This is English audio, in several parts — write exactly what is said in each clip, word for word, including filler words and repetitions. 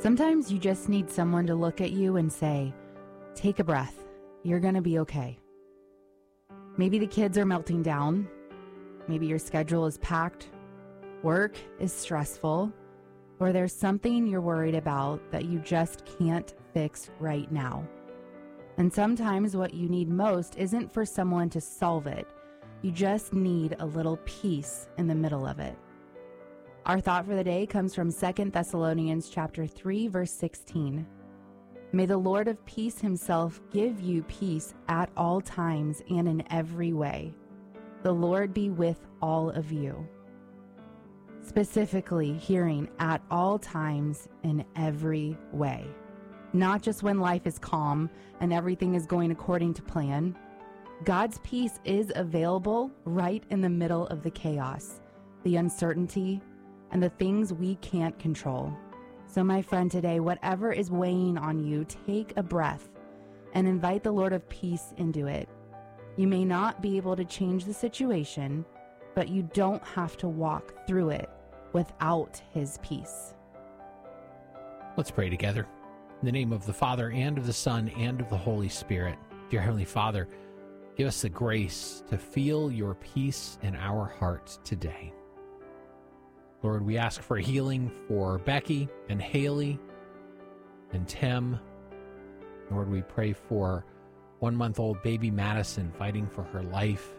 Sometimes you just need someone to look at you and say, take a breath. You're going to be okay. Maybe the kids are melting down. Maybe your schedule is packed. Work is stressful. Or there's something you're worried about that you just can't fix right now. And sometimes what you need most isn't for someone to solve it. You just need a little peace in the middle of it. Our thought for the day comes from Second Thessalonians chapter three, verse sixteen. May the Lord of peace himself give you peace at all times and in every way. The Lord be with all of you. Specifically, hearing at all times in every way. Not just when life is calm and everything is going according to plan. God's peace is available right in the middle of the chaos, the uncertainty, and the things we can't control. So my friend, today, whatever is weighing on you, take a breath and invite the Lord of peace into it. You may not be able to change the situation, but you don't have to walk through it without his peace. Let's pray together. In the name of the Father, and of the Son, and of the Holy Spirit. Dear Heavenly Father, give us the grace to feel your peace in our hearts today. Lord, we ask for healing for Becky and Haley and Tim. Lord, we pray for one-month-old baby Madison fighting for her life.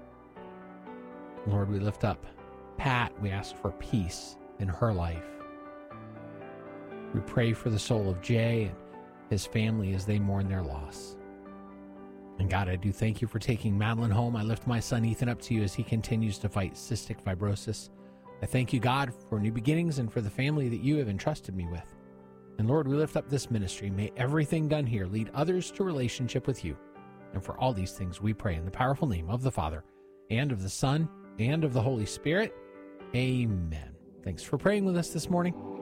Lord, we lift up Pat. We ask for peace in her life. We pray for the soul of Jay and his family as they mourn their loss. And God, I do thank you for taking Madeline home. I lift my son Ethan up to you as he continues to fight cystic fibrosis. I thank you, God, for new beginnings and for the family that you have entrusted me with. And Lord, we lift up this ministry. May everything done here lead others to relationship with you. And for all these things we pray in the powerful name of the Father, and of the Son, and of the Holy Spirit. Amen. Thanks for praying with us this morning.